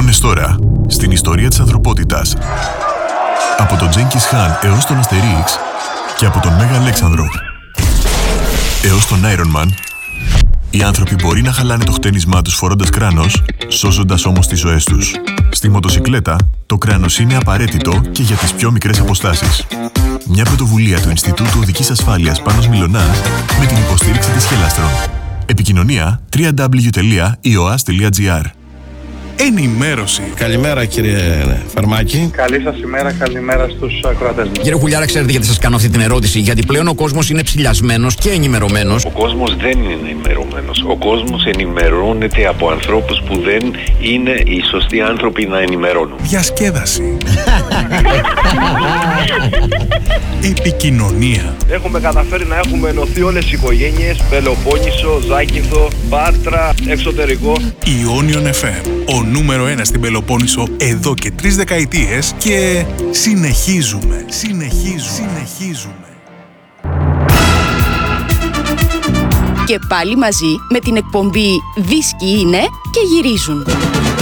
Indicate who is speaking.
Speaker 1: αιώνες τώρα στην ιστορία της ανθρωπότητας. Από τον Τζένκις Χαν έως τον Αστερίξ και από τον Μέγα Αλέξανδρο έως τον Iron Man, οι άνθρωποι μπορεί να χαλάνε το χτένισμά τους φορώντας κράνος, σώζοντας όμως τις ζωές τους. Στη μοτοσικλέτα, το κράνος είναι απαραίτητο και για τις πιο μικρές αποστάσεις. Μια πρωτοβουλία του Ινστιτούτου Οδικής Ασφάλειας Πάνος Μιλωνάς με την υποστήριξη της Χελάστρον. Επικοινωνία www.eoas.gr.
Speaker 2: Ενημέρωση.
Speaker 3: Καλημέρα κύριε Φαρμάκη.
Speaker 4: Καλή σας ημέρα, καλημέρα στους ακροατές μας.
Speaker 5: Κύριε Χουλιάρα, ξέρετε γιατί σας κάνω αυτή την ερώτηση? Γιατί πλέον ο κόσμος είναι ψηλιασμένος και ενημερωμένος.
Speaker 6: Ο κόσμος δεν είναι ενημερωμένος. Ο κόσμος ενημερώνεται από ανθρώπους που δεν είναι οι σωστοί άνθρωποι να ενημερώνουν.
Speaker 2: Διασκέδαση. Επικοινωνία.
Speaker 7: Έχουμε καταφέρει να έχουμε ενωθεί όλες οι οικογένειες, Πελοπόννησο, Ζάκυνθο, Πάτρα, εξωτερικό.
Speaker 2: Ιόνιον FM, ο νούμερο 1 στην Πελοπόννησο εδώ και 3 δεκαετίες και συνεχίζουμε.
Speaker 8: Και πάλι μαζί με την εκπομπή «Δίσκοι είναι και γυρίζουν».